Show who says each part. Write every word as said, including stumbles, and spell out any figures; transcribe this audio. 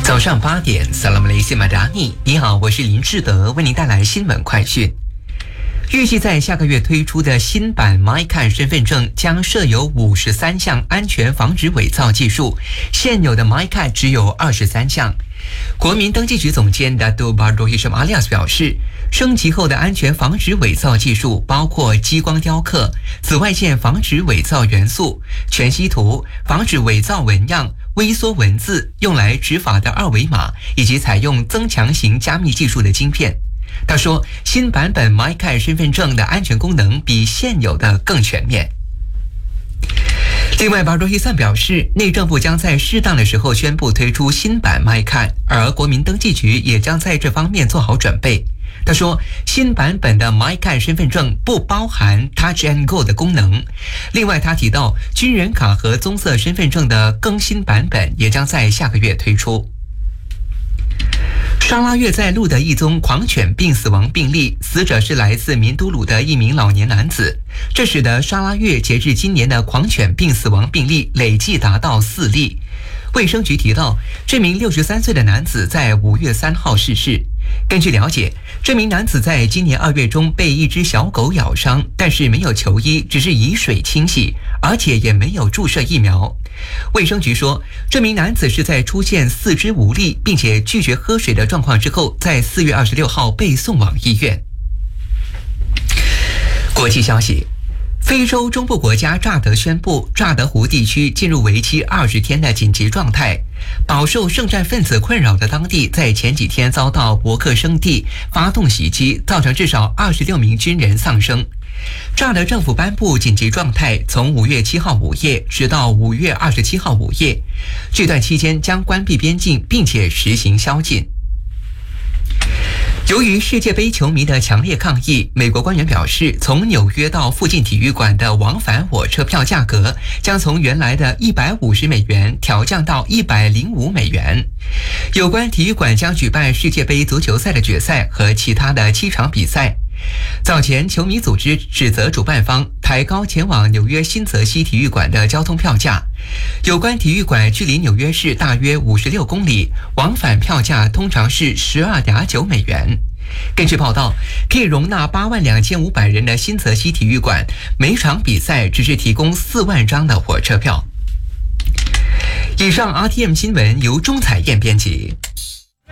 Speaker 1: 早上八点 Salam Malaysia Madani， 你好，我是林志德，为您带来新闻快讯。预计在下个月推出的新版 MyCard 身份证将设有五十三项安全防止伪造技术，现有的 MyCard 只有二十三项。国民登记局总监 Dato' Bardot Hisham Alias 表示，升级后的安全防止伪造技术包括激光雕刻、紫外线防止伪造元素、全息图、防止伪造纹样、微缩文字、用来执法的二维码，以及采用增强型加密技术的晶片。他说，新版本 MyCard 身份证的安全功能比现有的更全面。另外，巴若伊散表示，内政部将在适当的时候宣布推出新版 MyCard， 而国民登记局也将在这方面做好准备。他说，新版本的 MyCard 身份证不包含 Touch and Go 的功能。另外，他提到，军人卡和棕色身份证的更新版本也将在下个月推出。沙拉越在路德一宗狂犬病死亡病例，死者是来自民都鲁的一名老年男子，这使得沙拉越截至今年的狂犬病死亡病例累计达到四例。卫生局提到，这名六十三岁的男子在五月三号逝世。根据了解，这名男子在今年二月中被一只小狗咬伤，但是没有求医，只是以水清洗，而且也没有注射疫苗。卫生局说，这名男子是在出现四肢无力并且拒绝喝水的状况之后，在四月二十六号被送往医院。国际消息，非洲中部国家乍得宣布，乍得湖地区进入为期二十天的紧急状态。饱受圣战分子困扰的当地，在前几天遭到伯克圣地发动袭击，造成至少二十六名军人丧生。乍得政府颁布紧急状态，从五月七号午夜直到五月二十七号午夜，这段期间将关闭边境，并且实行宵禁。由于世界杯球迷的强烈抗议，美国官员表示，从纽约到附近体育馆的往返火车票价格将从原来的一百五十美元调降到一百零五美元。有关体育馆将举办世界杯足球赛的决赛和其他的七场比赛。早前，球迷组织指责主办方抬高前往纽约新泽西体育馆的交通票价。有关体育馆距离纽约市大约五十六公里，往返票价通常是 十二点九美元。根据报道，可以容纳八万两千五百人的新泽西体育馆，每场比赛只是提供四万张的火车票。以上 R T M 新闻由钟彩燕编辑。